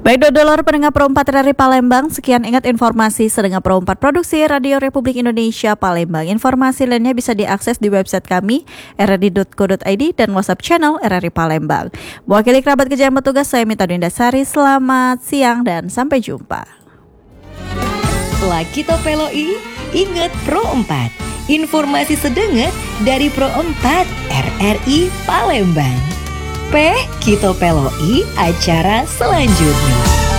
Baik Dodoler pendengar Pro 4 dari Palembang, sekian ingat informasi Sedengar Pro 4 Produksi Radio Republik Indonesia Palembang. Informasi lainnya bisa diakses di website kami rri.co.id dan WhatsApp channel RRI Palembang. Mewakili kerabat kerja yang bertugas, saya Mita Dindasari. Selamat siang dan sampai jumpa. Setelah kita peloi, ingat Pro 4. Informasi sedengar dari Pro 4 RRI Palembang. Kita peloi acara selanjutnya.